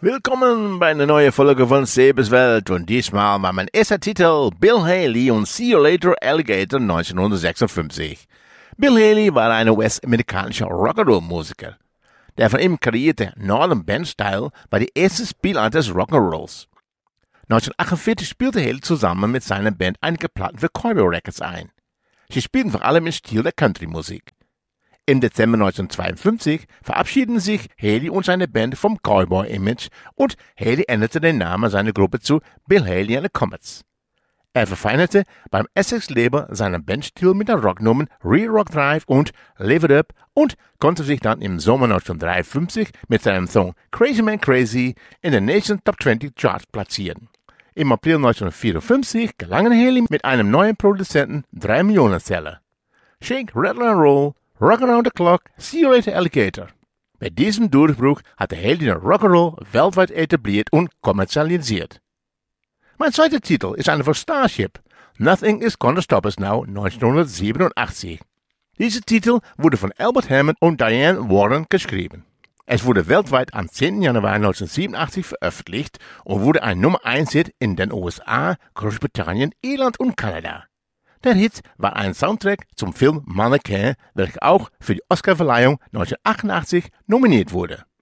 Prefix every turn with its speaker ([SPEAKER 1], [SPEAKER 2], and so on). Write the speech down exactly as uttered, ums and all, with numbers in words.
[SPEAKER 1] Willkommen bei einer neuen Folge von Sebes Welt und diesmal war mein erster Titel Bill Haley und See You Later Alligator neunzehnhundertsechsundfünfzig. Bill Haley war ein U S-amerikanischer Rock'n'Roll-Musiker. Der von ihm kreierte Northern Band-Style war die erste Spielart des Rock'n'Rolls. neunzehnhundertachtundvierzig spielte Haley zusammen mit seiner Band einige Platten für Cowboy Records ein. Sie spielten vor allem im Stil der Country-Musik. Im Dezember neunzehnhundertzweiundfünfzig verabschiedeten sich Haley und seine Band vom Cowboy-Image und Haley änderte den Namen seiner Gruppe zu Bill Haley and the Comets. Er verfeinerte beim Essex-Label seinen Bandstil mit den Rocknummern Real Rock Drive und Live It Up und konnte sich dann im Sommer neunzehnhundertdreiundfünfzig mit seinem Song Crazy Man Crazy in den Nation Top zwanzig Charts platzieren. Im April neunzehnhundertvierundfünfzig gelangen Haley mit einem neuen Produzenten drei Millionen Seller. Shake, Rattle and Roll, Rock Around the Clock, See You Later Alligator. Bei diesem Durchbruch hatte Haley den Rock'n'Roll weltweit etabliert und kommerzialisiert. Mein zweiter Titel ist einer von Starship, Nothing is Gonna Stop Us Now neunzehnhundertsiebenundachtzig. Dieser Titel wurde von Albert Hammond und Diane Warren geschrieben. Es wurde weltweit am zehnten Januar neunzehnhundertsiebenundachtzig veröffentlicht und wurde ein Nummer eins Hit in den U S A, Großbritannien, Irland und Kanada. Der Hit war ein Soundtrack zum Film Mannequin, welcher auch für die Oscarverleihung neunzehnhundertachtundachtzig nominiert wurde.